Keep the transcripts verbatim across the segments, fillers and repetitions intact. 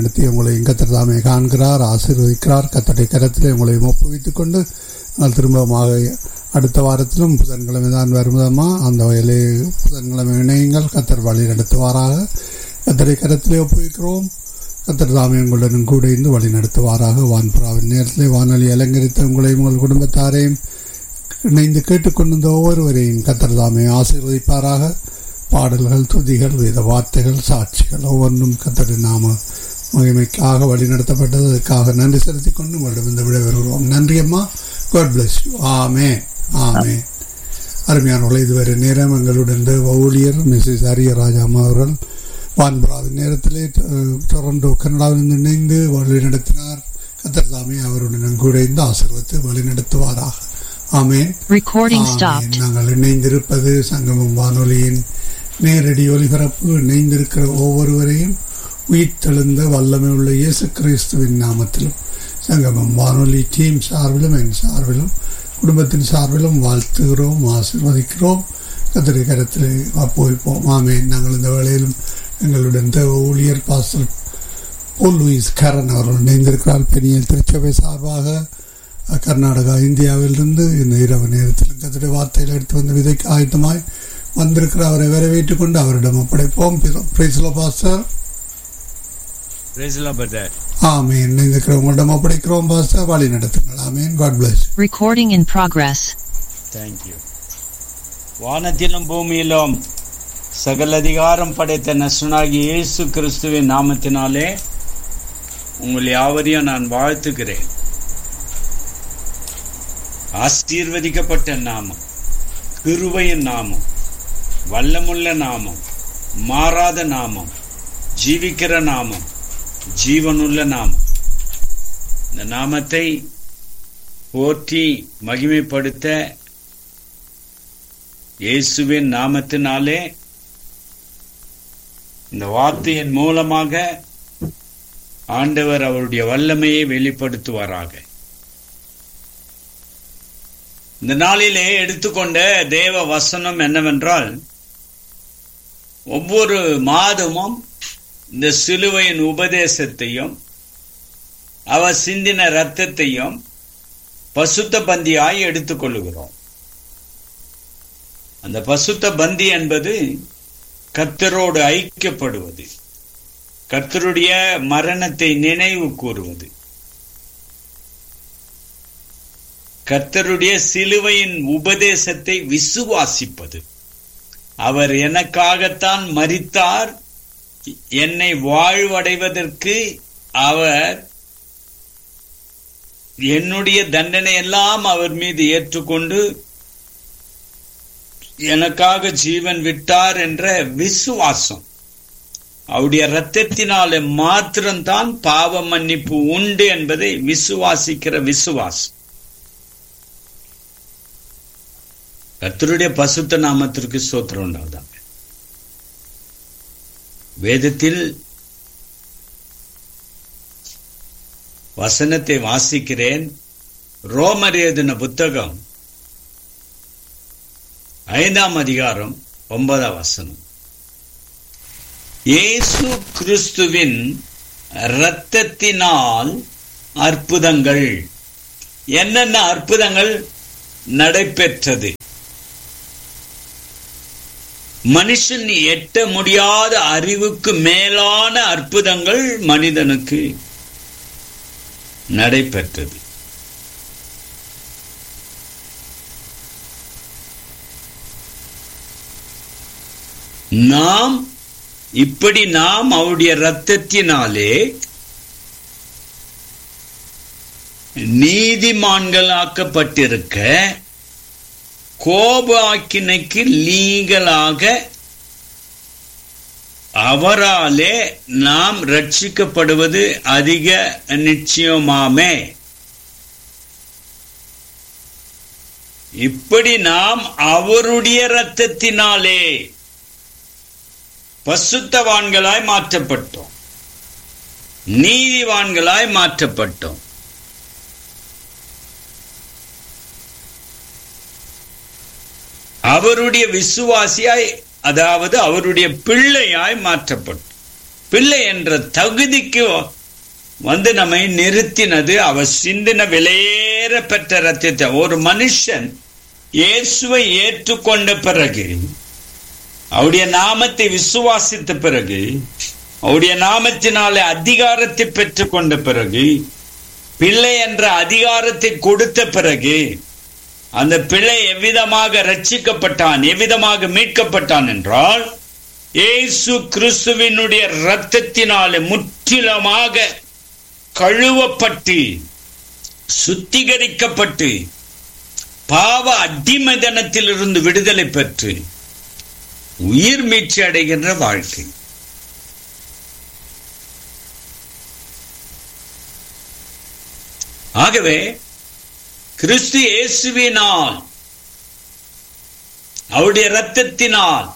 வழிநடத்தி உங்களை கர்த்தர் தாமே காண்கிறார், ஆசீர்வதிக்கிறார். கர்த்தருடைய கரத்திலே உங்களை ஒப்புவித்துக் கொண்டு நாங்கள் திரும்பமாக அடுத்த வாரத்திலும் புதன்கிழமை தான் வருவதம்மா. அந்த வகையிலே புதன்கிழமை இணையுங்கள். கர்த்தர் வழி நடத்துவாராக. கர்த்தருடைய கரத்திலே ஒப்புவிக்கிறோம். கர்த்தர் தாமே உங்களுடன் கூட இருந்து வழி நடத்துவாராக. வான்புறாவின் நேரத்திலே வானொலி அலங்கரித்த உங்களையும் உங்கள் குடும்பத்தாரையும் இணைந்து கேட்டுக்கொண்டிருந்த ஒவ்வொருவரையும் கர்த்தர் தாமே ஆசீர்வதிப்பாராக. பாடல்கள், துதிகள், வேத வார்த்தைகள், சாட்சிகள் ஒவ்வொன்றும் கர்த்தரின் நாம மகிமைக்காக வழி நடத்தப்பட்டது. அதற்காக நன்றி செலுத்திக் கொண்டு உங்களிடம் இந்த விட வருகிறோம். நன்றி அம்மா. God bless you. ஆமென், ஆமென். அருமையானவர்களே, இதுவரை நேரம் எங்களுடன் ஊழியர் மிஸ்ஸஸ் அரியராஜா அம்மா அவர்கள் வான்புறாவின் நேரத்திலே டொரண்டோ கனடாவில் இணைந்து வழி நடத்தினார். கர்த்தர் தாமே அவருடன் கூட இருந்து ஆசீர்வதித்து வழி நடத்துவாராக. ஆமென். நாங்கள் இணைந்திருப்பது சங்கமம் வானொலியின் நேரடி ஒலிபரப்பு. இணைந்திருக்கிற ஒவ்வொருவரையும் உயிர்த்தெழுந்த வல்லமை உள்ள இயேசு கிறிஸ்துவின் நாமத்திலும் சங்கமம் வானொலி டீம் சார்பிலும் என் சார்பிலும் குடும்பத்தின் சார்பிலும் வாழ்த்துகிறோம், ஆசீர்வதிக்கிறோம். கர்த்தருடைய கரத்தில் ஒப்புவிப்போம். ஆமென். நாங்கள் இந்த வேளையிலும் எங்களுடன் ஊழியர் பாஸ்டர் போல் லூயிஸ் கரன் அவர்கள் இணைந்திருக்கிறார். பெரியல் திருச்சபை சார்பாக கர்நாடகா இந்தியாவிலிருந்து இந்த இரவு நேரத்தில் கர்த்தருடைய வார்த்தையில் எடுத்து வந்த விதைக்கு ஆயத்தமாய் வந்திருக்கிற அவரை வரவேற்றுக் கொண்டு அவரிடம் ஒப்படைப்போம். Praise the pastor. Praise the brother. ஆமென். இணைந்திருக்கிற உங்களிடம் ஒப்படைக்கிறோம் பாஸ்டர், வழி நடத்துங்கள். ஆமென். God bless. Recording in progress. Thank you. வானத்திலும் பூமியிலும் சகல அதிகாரம் படைத்த நசுனாகி இயேசு கிறிஸ்துவின் நாமத்தினாலே உங்கள் யாவரையும் நான் வாழ்த்துகிறேன். ஆசீர்வதிக்கப்பட்ட நாமம், கிருபையின் நாமம், வல்லமுள்ள நாமம், மாறாத நாமம், ஜீவிக்கிற நாமம், ஜீவனுள்ள நாமம். இந்த நாமத்தை போற்றி மகிமைப்படுத்த இயேசுவின் நாமத்தினாலே இந்த வார்த்தையின் மூலமாக ஆண்டவர் அவருடைய வல்லமையை வெளிப்படுத்துவாராக. இந்த நாளிலே எடுத்துக்கொண்ட தேவ வசனம் என்னவென்றால், ஒவ்வொரு மாதமும் இந்த சிலுவையின் உபதேசத்தையும் அவர் சிந்தின இரத்தத்தையும் பசுத்த பந்தியாய் எடுத்துக்கொள்ளுகிறோம். அந்த பசுத்த பந்தி என்பது கர்த்தரோடு ஐக்கியப்படுவது, கர்த்தருடைய மரணத்தை நினைவு கூறுவது, கர்த்தருடைய சிலுவையின் உபதேசத்தை விசுவாசிப்பது. அவர் எனக்காகத்தான் மரித்தார், என்னை வாழ்வடைவதற்கு அவர் என்னுடைய தண்டனை எல்லாம் அவர் மீது ஏற்றுக்கொண்டு எனக்காக ஜீவன் விட்டார் என்ற விசுவாசம். அவருடைய இரத்தத்தினாலே மாத்திரம்தான் பாவ மன்னிப்பு உண்டு என்பதை விசுவாசிக்கிற விசுவாசம். கர்த்தருடைய பசுத்த நாமத்திற்கு ஸ்தோத்திரம் உண்டாவதாக. வேதத்தில் வசனத்தை வாசிக்கிறேன். ரோமர் எழுதின புத்தகம் ஐந்தாம் அதிகாரம் ஒன்பதாம் வசனம். இயேசு கிறிஸ்துவின் இரத்தத்தினால் அற்புதங்கள், என்னென்ன அற்புதங்கள் நடைபெற்றது? மனுஷன் எட்ட முடியாத அறிவுக்கு மேலான அற்புதங்கள் மனிதனுக்கு நடைபெற்றது. நாம் இப்படி நாம் அவருடைய இரத்தத்தினாலே நீதிமான்களாக்கப்பட்டிருக்க கோப ஆக்கினைக்கு லீகலாக அவராலே நாம் ரட்சிக்கப்படுவது அதிக நிச்சயமாமே. இப்படி நாம் அவருடைய இரத்தத்தினாலே பசுத்தவான்களாய் மாற்றப்பட்டோம், நீதிவான்களாய் மாற்றப்பட்டோம். அவருடைய விசுவாசியாய், அதாவது அவருடைய பிள்ளையாய் மாற்றப்பட்டோம். பிள்ளை என்ற தகுதிக்கு வந்து நம்மை நிறுத்தினது அவர் சிந்தின விலையேற பெற்ற ரத்தத்தை. ஒரு மனுஷன் இயேசுவை ஏற்றுக்கொண்ட பிறகு, அவருடைய நாமத்தை விசுவாசித்த பிறகு, அவருடைய நாமத்தினாலே அதிகாரத்தை பெற்றுக் கொண்ட பிறகு, பிள்ளை என்ற அதிகாரத்தை கொடுத்த பிறகு, அந்த பிள்ளை எவ்விதமாக ரட்சிக்கப்பட்டான், எவ்விதமாக மீட்கப்பட்டான் என்றால், இயேசு கிறிஸ்துவினுடைய இரத்தத்தினாலே முற்றிலுமாக கழுவப்பட்டு சுத்திகரிக்கப்பட்டு பாவ அடிமைதனத்திலிருந்து விடுதலை பெற்று உயிர் மீட்சி அடைகின்ற வாழ்க்கை. ஆகவே கிறிஸ்து இயேசுவினால், அவருடைய இரத்தத்தினால்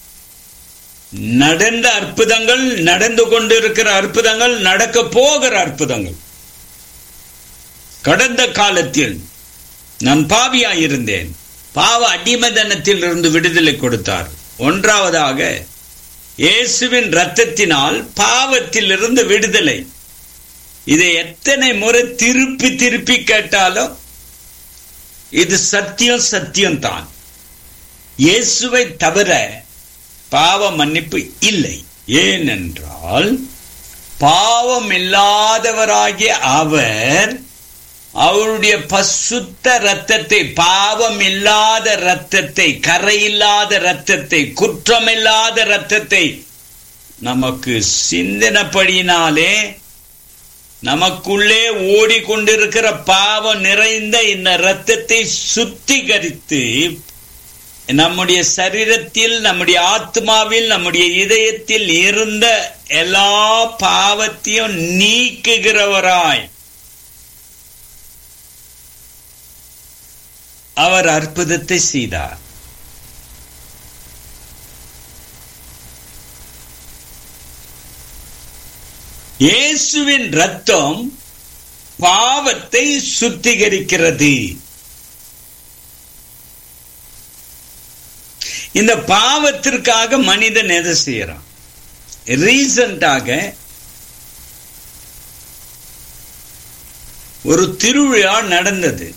நடந்த அற்புதங்கள், நடந்து கொண்டிருக்கிற அற்புதங்கள், நடக்க போகிற அற்புதங்கள். கடந்த காலத்தில் நான் பாவியாயிருந்தேன், பாவ அடிமைதனத்தில் இருந்து விடுதலை கொடுத்தார். ஒன்றாவதாக இயேசுவின் இரத்தத்தினால் பாவத்தில் இருந்து விடுதலை. இதை எத்தனை முறை திருப்பி திருப்பி கேட்டாலும் இது சத்தியம், சத்தியம்தான். இயேசுவை தவிர பாவ மன்னிப்பு இல்லை. ஏனென்றால் பாவம் இல்லாதவராகிய அவர் அவருடைய பசுத்த இரத்தத்தை, பாவம் இல்லாத இரத்தத்தை, கரையில்லாத இரத்தத்தை, குற்றமில்லாத இரத்தத்தை நமக்கு சிந்தினபடியினாலே நமக்குள்ளே ஓடிக்கொண்டிருக்கிற பாவம் நிறைந்த இந்த இரத்தத்தை சுத்திகரித்து நம்முடைய சரீரத்தில், நம்முடைய ஆத்மாவில், நம்முடைய இதயத்தில் இருந்த எல்லா பாவத்தையும் நீக்குகிறவராய் அவர் அற்புதத்தை செய்தார். இயேசுவின் இரத்தம் பாவத்தை சுத்திகரிக்கிறது. இந்த பாவத்திற்காக மனிதன் எதை செய்யறான்? ரீசண்டாக ஒரு திருவிழா நடந்தது.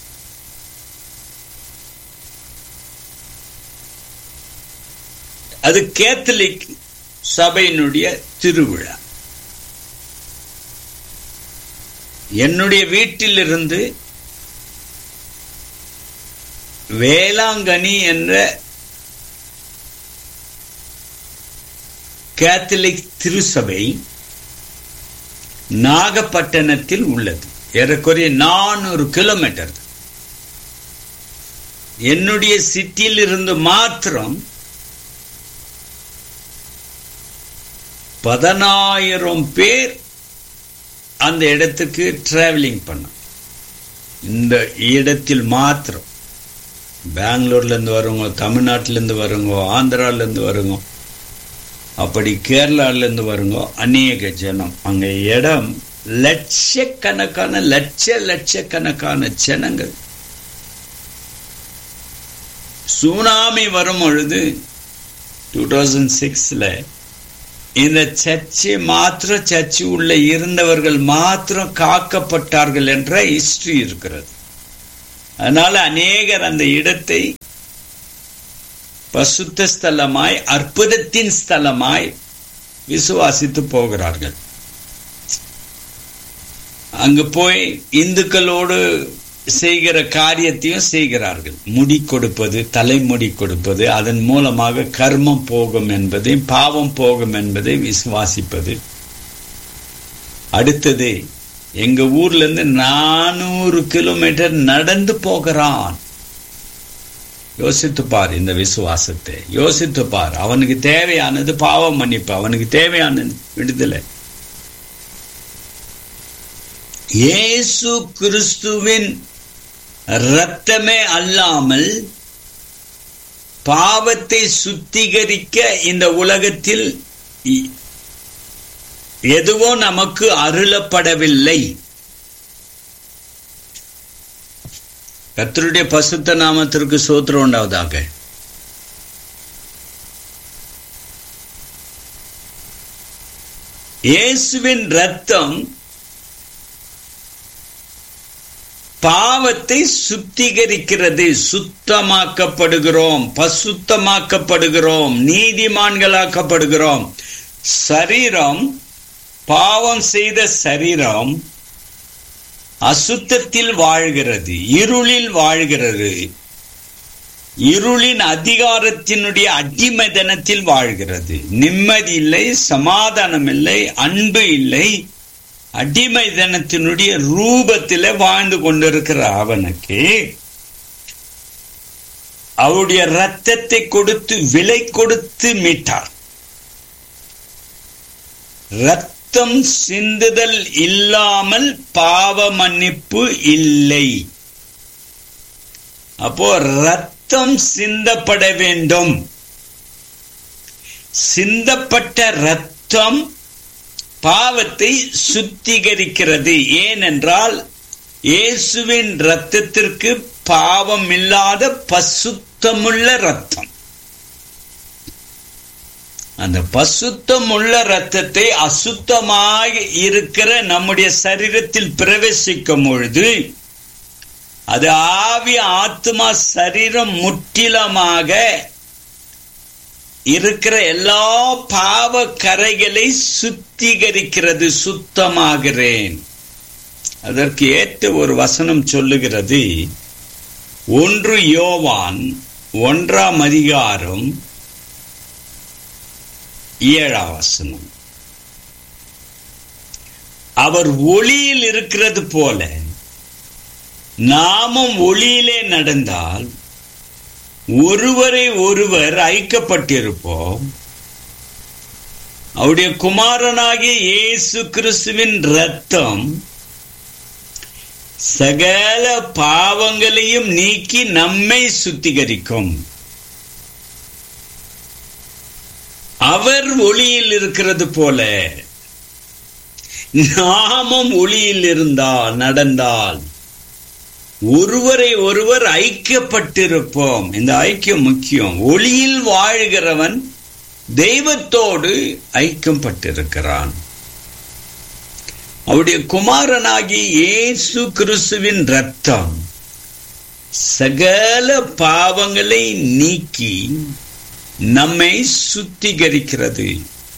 அது கேத்தலிக் சபையினுடைய திருவிழா. என்னுடைய வீட்டிலிருந்து வேளாங்கண்ணி என்ற கேத்தலிக் திருச்சபை நாகப்பட்டினத்தில் உள்ளது. ஏறக்குறைய நானூறு கிலோமீட்டர். என்னுடைய சிட்டியில் இருந்து மாத்திரம் பதினாயிரம் பேர் அந்த இடத்துக்கு டிராவலிங் பண்ண. இந்த இடத்தில் மாத்திரம் பெங்களூர்ல இருந்து வருங்க, தமிழ்நாட்டில இருந்து வருங்க, ஆந்திரால இருந்து வருங்க, அப்படி கேரளால இருந்து வருங்க, அநேக ஜனம். அங்க இடம் லட்சக்கணக்கான லட்ச லட்சக்கணக்கான ஜனங்கள். சுனாமி வரும் பொழுது டூ தௌசண்ட் சிக்ஸ்ல இந்த சர்ச்சை மாத்திரம், சர்ச்சை உள்ள இருந்தவர்கள் மாத்திரம் காக்கப்பட்டார்கள் என்ற ஹிஸ்டரி இருக்கிறது. அதனால அநேகர் அந்த இடத்தை பசுத்த ஸ்தலமாய், அற்புதத்தின் ஸ்தலமாய் விசுவாசித்து போகிறார்கள். அங்கு போய் இந்துக்களோடு செய்கிற காரியத்தையும் செய்கிறார்கள். முடி கொடுப்பது, தலைமுடி கொடுப்பது, அதன் மூலமாக கர்மம் போகும் என்பதை, பாவம் போகும் என்பதை விசுவாசிப்பது. அடுத்தது, எங்க ஊர்ல இருந்து நானூறு கிலோமீட்டர் நடந்து போகிறான். யோசித்து பார் இந்த விசுவாசத்தை, யோசித்து பார். அவனுக்கு தேவையானது பாவம் மன்னிப்பு, அவனுக்கு தேவையானது விடுதலை. இயேசு கிறிஸ்துவின் இரத்தமே அல்லாமல் பாவத்தை சுத்திகரிக்க இந்த உலகத்தில் எதுவோ நமக்கு அருளப்படவில்லை. கர்த்தருடைய பசுத்த நாமத்திற்கு ஸ்தோத்திரம் உண்டாவதாக. இயேசுவின் இரத்தம் பாவத்தை சுத்திகரிக்கிறது. சுத்தமாக்கப்படுகிறோம், பசுத்தமாக்கப்படுகிறோம், நீதிமான்களாக்கப்படுகிறோம். சரீரம், பாவம் செய்த சரீரம் அசுத்தத்தில் வாழ்கிறது, இருளில் வாழ்கிறது, இருளின் அதிகாரத்தினுடைய அடிமைதனத்தில் வாழ்கிறது. நிம்மதி இல்லை, சமாதானம் இல்லை, அன்பு இல்லை, அடிமைதனத்தினுடைய ரூபத்தில் வாழ்ந்து கொண்டிருக்கிற அவனுக்கு அவருடைய இரத்தத்தை கொடுத்து விலை கொடுத்து மீட்டார். இரத்தம் சிந்துதல் இல்லாமல் பாவ மன்னிப்பு இல்லை. அப்போ இரத்தம் சிந்தப்பட வேண்டும். சிந்தப்பட்ட இரத்தம் பாவத்தை சுத்திகரிக்கிறது. ஏனென்றால் இயேசுவின் இரத்தத்திற்கு பாவம் இல்லாத பசுத்தமுள்ள இரத்தம். அந்த பசுத்தமுள்ள இரத்தத்தை அசுத்தமாக இருக்கிற நம்முடைய சரீரத்தில் பிரவேசிக்கும் பொழுது அது ஆவி, ஆத்மா, சரீரம் முற்றிலுமாக இருக்கிற எல்லா பாவ கரைகளை சுத்திகரிக்கிறது. சுத்தமாகிறேன். அதற்கு ஏற்ற ஒரு வசனம் சொல்லுகிறது. ஒன்று யோவான் ஒன்றாம் அதிகாரம் ஏழாம் வசனம். அவர் ஒளியில் இருக்கிறது போல நாமும் ஒளியிலே நடந்தால் ஒருவரை ஒருவர் ஐக்கியப்பட்டிருப்போம். அவருடைய குமாரனாகிய இயேசு கிறிஸ்துவின் இரத்தம் சகல பாவங்களையும் நீக்கி நம்மை சுத்திகரிக்கும். அவர் ஒளியில் இருக்கிறது போல நாமும் ஒளியில் இருந்தால் நடந்தால் ஒருவரை ஒருவர் ஐக்கியப்பட்டிருப்போம். இந்த ஐக்கியம் முக்கியம். ஒளியில் வாழ்கிறவன் தெய்வத்தோடு ஐக்கியம் பட்டிருக்கிறான். அவருடைய குமாரனாகி இயேசு கிறிஸ்துவின் இரத்தம் சகல பாவங்களை நீக்கி நம்மை சுத்திகரிக்கிறது.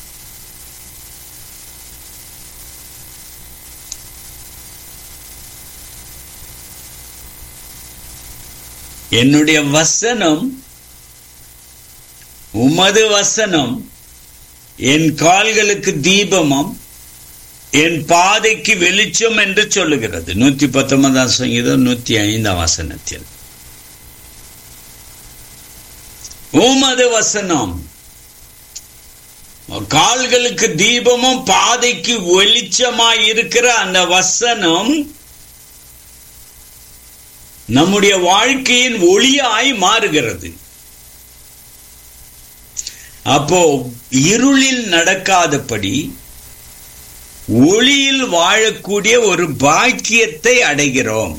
என்னுடைய வசனம், உமது வசனம் என் கால்களுக்கு தீபமும் என் பாதைக்கு வெளிச்சம் என்று சொல்லுகிறது. நூத்தி பத்தொன்பதாம் சங்கீதம் நூத்தி ஐந்தாம் வசனத்தில் உமது வசனம் கால்களுக்கு தீபமும் பாதைக்கு வெளிச்சமாய் இருக்கிற அந்த வசனம் நம்முடைய வாழ்க்கையின் ஒளியாய் மாறுகிறது. அப்போ இருளில் நடக்காதபடி ஒளியில் வாழக்கூடிய ஒரு பாக்கியத்தை அடைகிறோம்.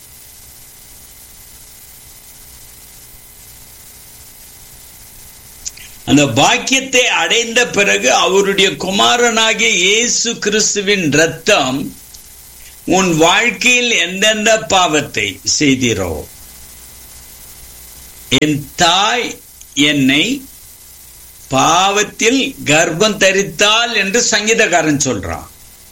அந்த பாக்கியத்தை அடைந்த பிறகு அவருடைய குமாரனாகிய இயேசு கிறிஸ்துவின் இரத்தம் உன் வாழ்க்கையில் எந்தெந்த பாவத்தை செய்தீரோ, என் தாய் என்னை பாவத்தில் கர்ப்பம் தரித்தாள் என்று சங்கீதக்காரன் சொல்றான்.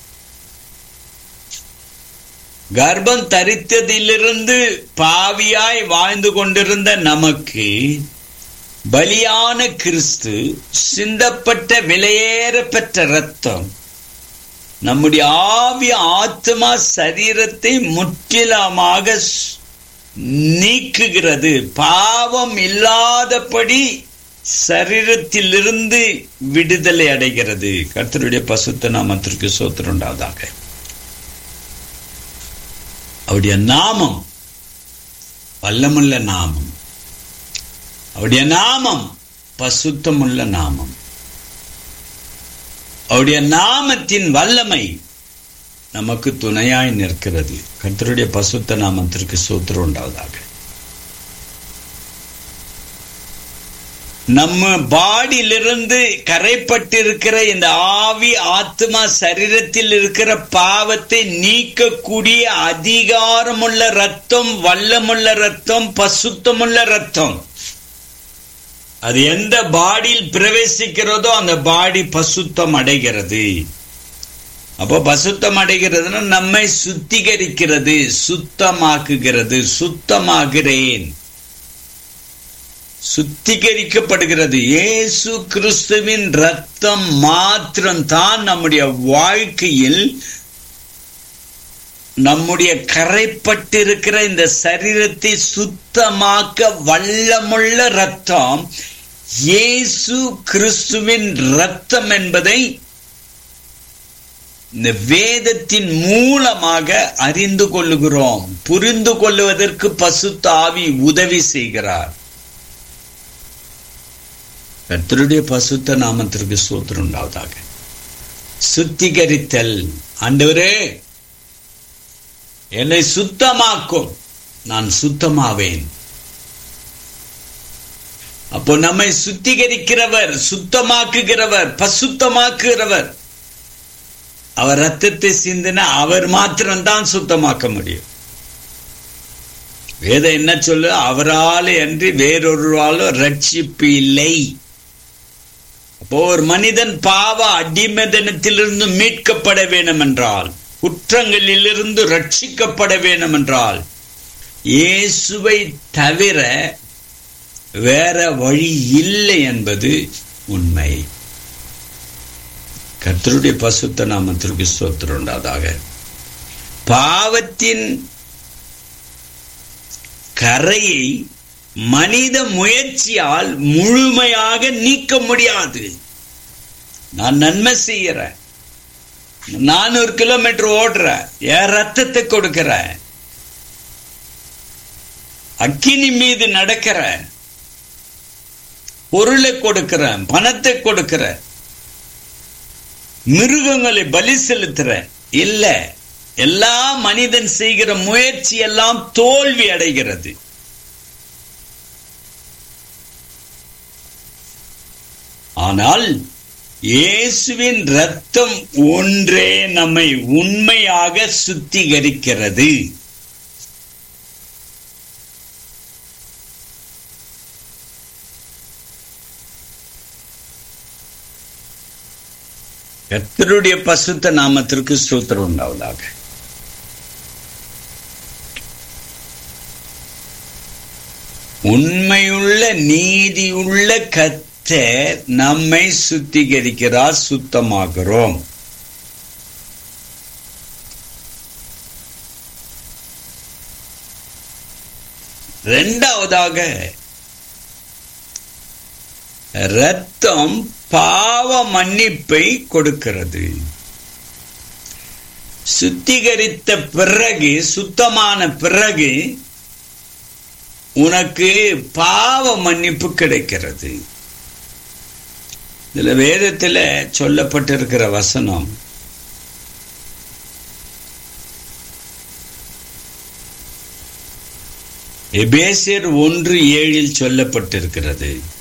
கர்ப்பம் தரித்ததிலிருந்து பாவியாய் வாழ்ந்து கொண்டிருந்த நமக்கு பலியான கிறிஸ்து சிந்தப்பட்ட விலையேற பெற்ற இரத்தம் நம்முடைய ஆவி, ஆத்மா, சரீரத்தை முற்றிலுமாக நீக்குகிறது. பாவம் இல்லாதபடி சரீரத்திலிருந்து விடுதலை அடைகிறது. கர்த்தருடைய பசுத்த நாமத்திற்கு ஸ்தோத்திரம் உண்டாவதாக. அவருடைய நாமம் வல்லமுள்ள நாமம். அவருடைய நாமம் பசுத்தமுள்ள நாமம். அவருடைய நாமத்தின் வல்லமை நமக்கு துணையாய் நிற்கிறது. கர்த்தருடைய பசுத்த நாமத்திற்கு ஸ்தோத்திரம் உண்டாவதாக. நம்ம பாடியிலிருந்து கரைப்பட்டிருக்கிற இந்த ஆவி ஆத்மா சரீரத்தில் இருக்கிற பாவத்தை நீக்கக்கூடிய அதிகாரமுள்ள ரத்தம், வல்லமுள்ள ரத்தம், பசுத்தமுள்ள ரத்தம். அது எந்த பாடியில் பிரவேசிக்கிறதோ அந்த பாடி பசுத்தம் அடைகிறது. அப்போ பசுத்தம் அடைகிறதுனா நம்மை சுத்திகரிக்கிறது, சுத்தமாக்குகிறது. சுத்தமாகிறேன், சுத்திகரிக்கப்படுகிறது. இயேசு கிறிஸ்துவின் ரத்தம் மாத்திரம் தான் நம்முடைய வாழ்க்கையில் நம்முடைய கரைப்பட்டிருக்கிற இந்த சரீரத்தை சுத்தமாக்க வல்லமுள்ள ரத்தம். இயேசு கிறிஸ்துவின் ரத்தம் என்பதை இந்த வேதத்தின் மூலமாக அறிந்து கொள்ளுகிறோம். புரிந்து கொள்வதற்கு பசுத்த ஆவி உதவி செய்கிறார். கர்த்தருடைய பசுத்த நாமத்திற்கு ஸ்தோத்திரம் உண்டாவதாக. சுத்திகரித்தல். ஆண்டவரே என்னை சுத்தமாக்கும், நான் சுத்தமாவேன். அப்போ நம்மை சுத்திகரிக்கிறவர், சுத்தமாக்குகிறவர், பசுத்தமாக்குகிறவர். அவர் ரத்தத்தை சிந்தின அவர் மாத்திரம்தான் சுத்தமாக்க முடியும். வேதம் என்ன சொல்லு? அவரால் அன்றி வேறொருவாலும் ரட்சிப்பு இல்லை. அப்போ ஒரு மனிதன் பாவ அடிமதனத்திலிருந்து மீட்கப்பட வேண்டும் என்றால், குற்றங்களிலிருந்து ரட்சிக்கப்பட வேண்டும் என்றால், இயேசுவை தவிர வேற வழி இல்லை என்பது உண்மை. கர்த்தருடைய பசுத்த நாமத்திற்கு ஸ்தோத்திரம் உண்டாவதாக. பாவத்தின் கரையை மனித முயற்சியால் முழுமையாக நீக்க முடியாது. நான் நன்மை செய்யறேன், நானூறு கிலோமீட்டர் ஓடுறேன், என் ரத்தத்தை கொடுக்கிறேன், அக்கினி மீது நடக்கிறேன், பொருளை கொடுக்கிறேன், பணத்தை கொடுக்கிறேன், மிருகங்களை பலி செலுத்துறேன். இல்ல, எல்லா மனிதன் செய்கிற முயற்சி எல்லாம் தோல்வி அடைகிறது. ஆனால் இயேசுவின் ரத்தம் ஒன்றே நம்மை உண்மையாக சுத்திகரிக்கிறது. கர்த்தருடைய பசுத்த நாமத்திற்கு ஸ்தோத்திரம் உண்டாவதாக. உண்மையுள்ள நீதியுள்ள கர்த்தர் நம்மை சுத்திகரிக்கிறார், சுத்தமாகிறோம். இரண்டாவதாக, இரத்தம் பாவ மன்னிப்பை கொடுக்கிறது. சுத்திகரித்த பிறகு, சுத்தமான பிறகு உனக்கு பாவ மன்னிப்பு கிடைக்கிறது. இதுல வேதத்தில் சொல்லப்பட்டிருக்கிற வசனம் எபேசியர் ஒன்று ஏழில் சொல்லப்பட்டிருக்கிறது.